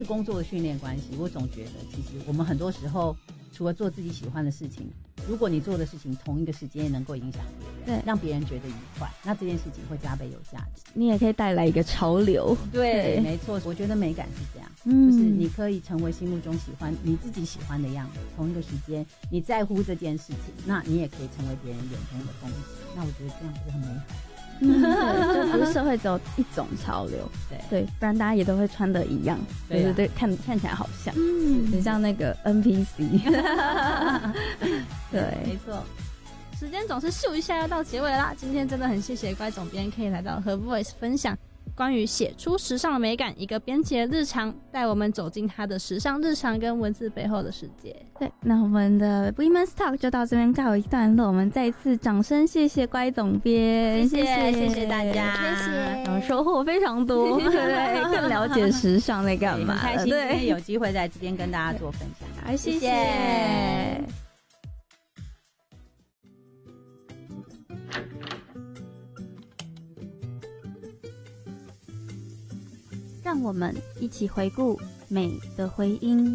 工作的训练关系，我总觉得其实我们很多时候除了做自己喜欢的事情，如果你做的事情同一个时间能够影响别人， 对， 让别人觉得愉快，那这件事情会加倍有价值。 你也可以带来一个潮流。 对，没错，我觉得美感是这样，就是你可以成为心目中喜欢你自己喜欢的样子，同一个时间你在乎这件事情，那你也可以成为别人眼中的公子，那我觉得这样是很美好。 对，就不是社会只有一种潮流，对，不然大家也都会穿的一样，对，看起来好像，很像那个 NPC， 对， 没错。时间总是咻一下要到结尾啦，今天真的很谢谢乖总编可以来到和 Voice 分享关于写出时尚的美感，一个编辑的日常，带我们走进他的时尚日常跟文字背后的世界。 对，那我们的 Women's Talk 就到这边告一段落，我们再一次掌声谢谢乖总编， 谢谢大家， 谢谢， 然后收获非常多，对，更了解时尚在干嘛， 很开心今天有机会在这边跟大家做分享， 好，谢谢。让我们一起回顾美的回音。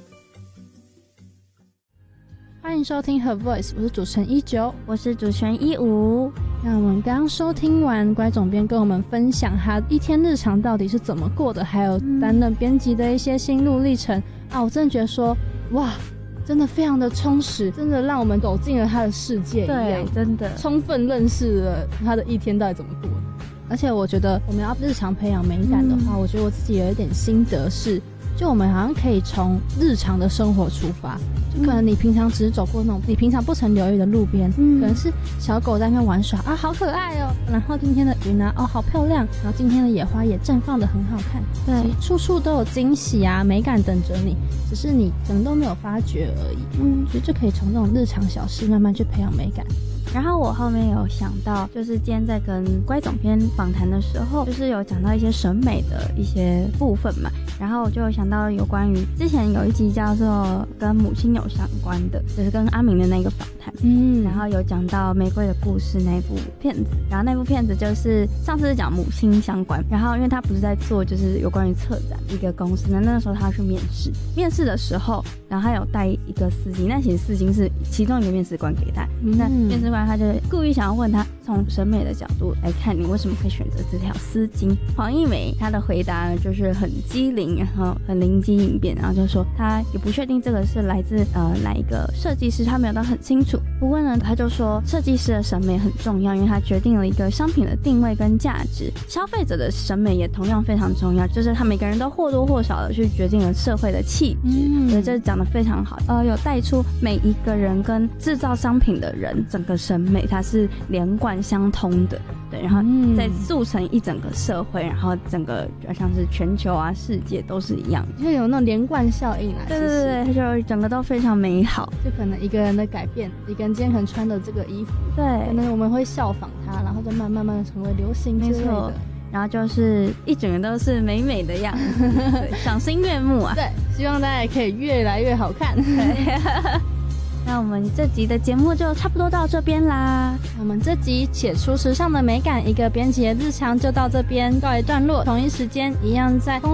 欢迎收听 Her Voice， 我是主持人19， 我是主持人15。 那我们刚刚收听完乖总编跟我们分享他一天日常到底是怎么过的，还有担任编辑的一些心路历程啊，我真的觉得说，哇，真的非常的充实，真的让我们走进了他的世界一样， 对，真的充分认识了他的一天到底怎么过的。而且我觉得我们要日常培养美感的话，我觉得我自己有一点心得是，就我们好像可以从日常的生活出发，就可能你平常只是走过那种你平常不曾留意的路边，可能是小狗在那边玩耍啊，好可爱哦，然后今天的云啊，哦好漂亮，然后今天的野花也绽放得很好看，对，处处都有惊喜啊，美感等着你，只是你可能都没有发觉而已。所以就可以从这种日常小事慢慢去培养美感。 然后我后面有想到，就是今天在跟乖总编访谈的时候，就是有讲到一些审美的一些部分嘛，然后我就有想到有关于之前有一集叫做跟母亲有相关的，就是跟阿明的那个访谈，然后有讲到玫瑰的故事那部片子，然后那部片子就是上次是讲母亲相关，然后因为他不是在做就是有关于策展一个公司，那时候他去面试的时候，然后他有带一个丝巾，那其实丝巾是其中一个面试官给他，那面试官他就故意想要问他从审美的角度来看，你为什么可以选择这条丝巾。黄一梅她的回答呢就是很机灵，然后很灵机应变，然后就说他也不确定这个是来自哪一个设计师，他没有到很清楚，不过呢他就说设计师的审美很重要，因为他决定了一个商品的定位跟价值，消费者的审美也同样非常重要，就是他每个人都或多或少的去决定了社会的气质，所以这讲得非常好，有带出每一个人跟制造商品的人整个审美它是连贯相通的，对，然后再塑成一整个社会，然后整个像是全球啊世界都是一样的， 就有那种连贯效应啊， 对，就整个都非常美好， 就可能一个人的改变，一个人今天可能穿的这个衣服， 对， 可能我们会效仿他，然后就慢慢成为流行之类的，没错， 然后就是一整个都是美美的样子，对，赏心悦目啊， 对，希望大家也可以越来越好看。 那我们这集的节目就差不多到这边啦。 我们这集写出时尚的美感，一个编辑的日常就到这边告一段落。同一时间一样在